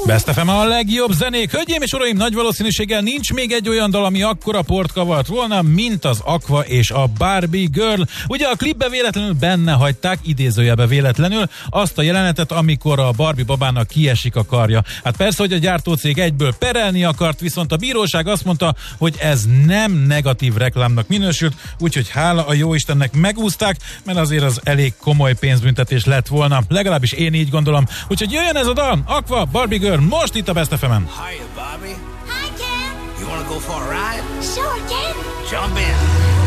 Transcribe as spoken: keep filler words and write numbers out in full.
Best ef em a legjobb zenék. Hölgyeim és uraim, nagy valószínűséggel nincs még egy olyan dal, ami akkora port kavart volna, mint az Aqua és a Barbie Girl. Ugye a klipbe véletlenül benne hagyták, idézőjelbe véletlenül, azt a jelenetet, amikor a Barbie babának kiesik a karja. Hát persze, hogy a gyártócég egyből perelni akart, viszont a bíróság azt mondta, hogy ez nem negatív reklámnak minősült, úgyhogy hála a jóistennek megúzták, mert azért az elég komoly pénzbüntetés lett volna. Legalábbis én így gondolom. Úgyhogy jöjjön ez a dal, Aqua, Barbie Girl, most itt a Best ef em-en. Hiya, Bobby. Hi, Ken. You wanna go for a ride? Sure, Ken. Jump in.